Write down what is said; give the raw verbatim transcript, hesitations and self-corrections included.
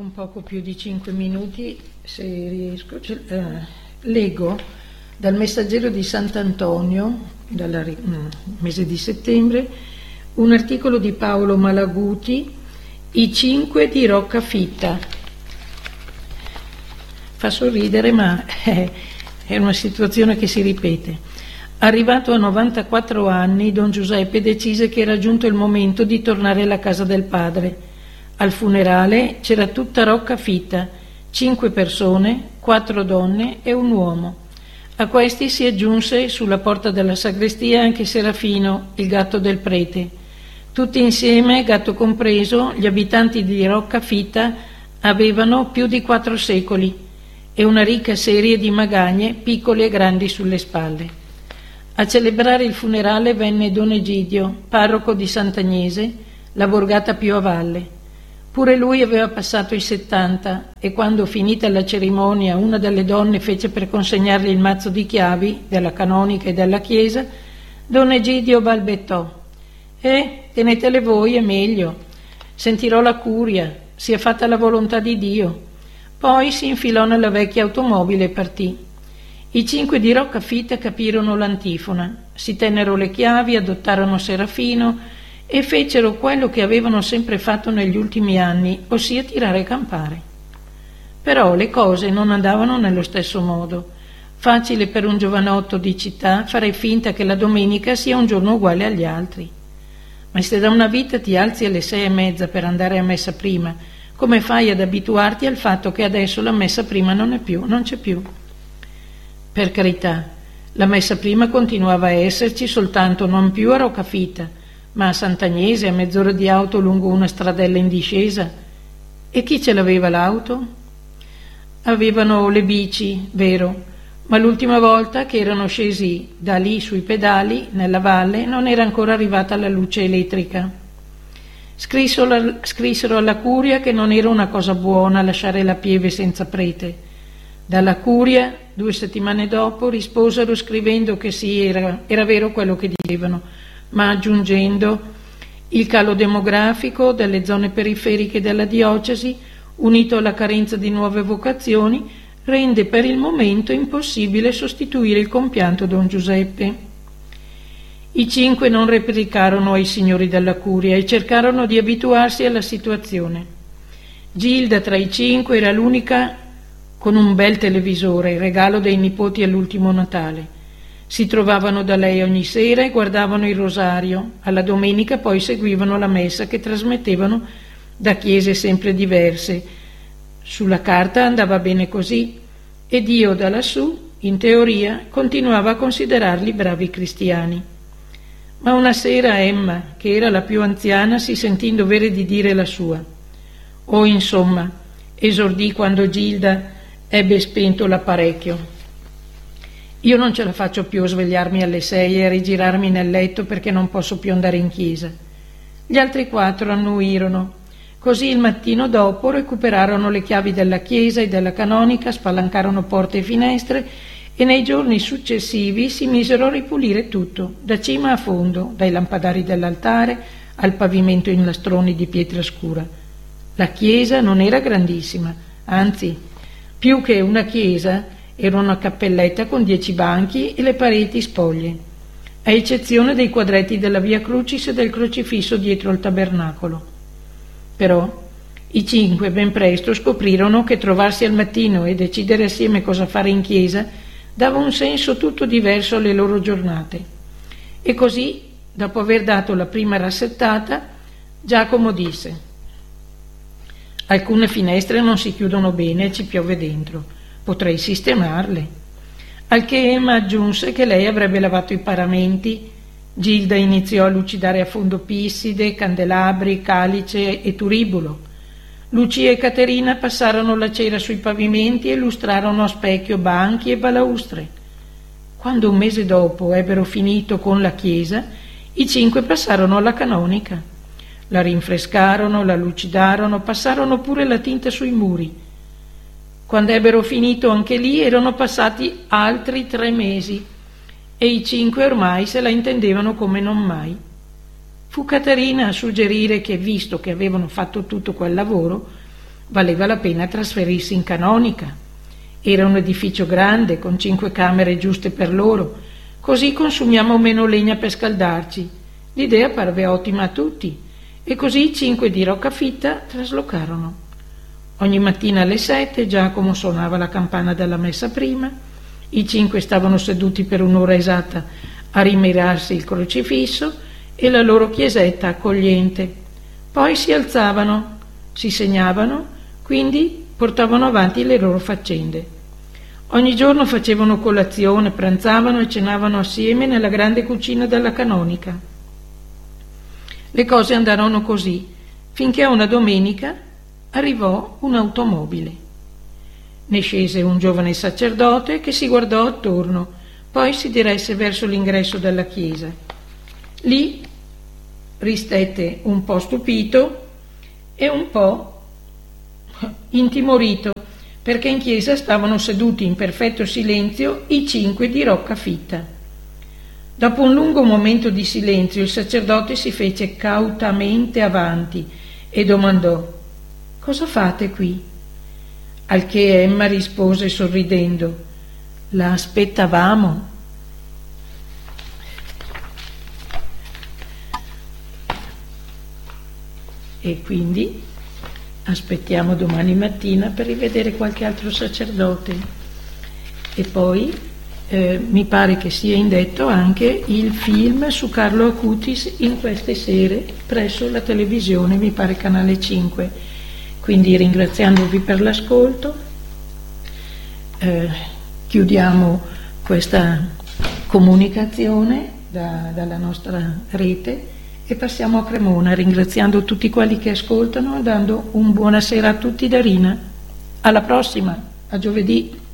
con poco più di cinque minuti, se riesco, cioè, eh, leggo dal Messaggero di Sant'Antonio, dal mese di settembre, un articolo di Paolo Malaguti, I cinque di Roccafitta. Fa sorridere, ma è, è una situazione che si ripete. Arrivato a novantaquattro anni, don Giuseppe decise che era giunto il momento di tornare alla casa del padre. Al funerale c'era tutta Roccafitta, cinque persone, quattro donne e un uomo. A questi si aggiunse sulla porta della sagrestia anche Serafino, il gatto del prete. Tutti insieme, gatto compreso, gli abitanti di Roccafitta avevano più di quattro secoli e una ricca serie di magagne, piccole e grandi, sulle spalle. A celebrare il funerale venne don Egidio, parroco di Sant'Agnese, la borgata più a valle. Pure lui aveva passato i settanta e quando, finita la cerimonia, una delle donne fece per consegnargli il mazzo di chiavi della canonica e della chiesa, don Egidio balbettò: «Eh, tenetele voi, è meglio. Sentirò la curia, sia fatta la volontà di Dio». Poi si infilò nella vecchia automobile e partì. I cinque di Roccafitta capirono l'antifona, si tennero le chiavi, adottarono Serafino e fecero quello che avevano sempre fatto negli ultimi anni, ossia tirare e campare. Però le cose non andavano nello stesso modo. Facile per un giovanotto di città fare finta che la domenica sia un giorno uguale agli altri. Ma se da una vita ti alzi alle sei e mezza per andare a messa prima, come fai ad abituarti al fatto che adesso la messa prima non è più, non c'è più? Per carità, la messa prima continuava a esserci, soltanto non più a Roccafitta, ma a Sant'Agnese, a mezz'ora di auto lungo una stradella in discesa. E chi ce l'aveva l'auto? Avevano le bici, vero, ma l'ultima volta che erano scesi da lì sui pedali, nella valle, non era ancora arrivata la luce elettrica. Scrissero, scrissero alla curia che non era una cosa buona lasciare la pieve senza prete. Dalla curia, due settimane dopo, risposero scrivendo che sì, era, era vero quello che dicevano, ma aggiungendo: il calo demografico delle zone periferiche della diocesi, unito alla carenza di nuove vocazioni, rende per il momento impossibile sostituire il compianto don Giuseppe. I cinque non replicarono ai signori della curia e cercarono di abituarsi alla situazione. Gilda tra i cinque era l'unica con un bel televisore, il regalo dei nipoti all'ultimo Natale. Si trovavano da lei ogni sera e guardavano il rosario. Alla domenica poi seguivano la messa che trasmettevano da chiese sempre diverse. Sulla carta andava bene così e Dio da lassù, in teoria, continuava a considerarli bravi cristiani. Ma una sera Emma, che era la più anziana, si sentì in dovere di dire la sua. O insomma, esordì quando Gilda ebbe spento l'apparecchio: io non ce la faccio più a svegliarmi alle sei e a rigirarmi nel letto perché non posso più andare in chiesa. Gli altri quattro annuirono. Così il mattino dopo recuperarono le chiavi della chiesa e della canonica, spalancarono porte e finestre e nei giorni successivi si misero a ripulire tutto, da cima a fondo, dai lampadari dell'altare al pavimento in lastroni di pietra scura. La chiesa non era grandissima, anzi, più che una chiesa, era una cappelletta con dieci banchi e le pareti spoglie, a eccezione dei quadretti della Via Crucis e del crocifisso dietro al tabernacolo. Però i cinque ben presto scoprirono che trovarsi al mattino e decidere assieme cosa fare in chiesa dava un senso tutto diverso alle loro giornate. E così, dopo aver dato la prima rassettata, Giacomo disse: alcune finestre non si chiudono bene e ci piove dentro. Potrei sistemarle. Al che Emma aggiunse che lei avrebbe lavato i paramenti. Gilda iniziò a lucidare a fondo pisside, candelabri, calice e turibolo. Lucia e Caterina passarono la cera sui pavimenti e lustrarono a specchio banchi e balaustre. Quando un mese dopo ebbero finito con la chiesa, i cinque passarono alla canonica. La rinfrescarono, la lucidarono, passarono pure la tinta sui muri. Quando ebbero finito anche lì erano passati altri tre mesi e i cinque ormai se la intendevano come non mai. Fu Caterina a suggerire che, visto che avevano fatto tutto quel lavoro, valeva la pena trasferirsi in Canonica. Era un edificio grande, con cinque camere giuste per loro, così consumiamo meno legna per scaldarci. L'idea parve ottima a tutti, e così i cinque di Roccafitta traslocarono. Ogni mattina alle sette Giacomo suonava la campana della messa prima, i cinque stavano seduti per un'ora esatta a rimirarsi il crocifisso e la loro chiesetta accogliente. Poi si alzavano, si segnavano, quindi portavano avanti le loro faccende. Ogni giorno facevano colazione, pranzavano e cenavano assieme nella grande cucina della Canonica. Le cose andarono così, finché una domenica arrivò un'automobile. Ne scese un giovane sacerdote che si guardò attorno, poi si diresse verso l'ingresso della chiesa. Lì ristette un po' stupito e un po' intimorito, perché in chiesa stavano seduti in perfetto silenzio i cinque di Roccafitta. Dopo un lungo momento di silenzio il sacerdote si fece cautamente avanti e domandò: «Cosa fate qui?» Al che Emma rispose sorridendo: «La aspettavamo». E quindi aspettiamo domani mattina per rivedere qualche altro sacerdote. E poi eh, mi pare che sia indetto anche il film su Carlo Acutis in queste sere presso la televisione, mi pare Canale cinque. Quindi, ringraziandovi per l'ascolto, eh, chiudiamo questa comunicazione da, dalla nostra rete e passiamo a Cremona, ringraziando tutti quelli che ascoltano e dando un buonasera a tutti da Rina. Alla prossima, a giovedì.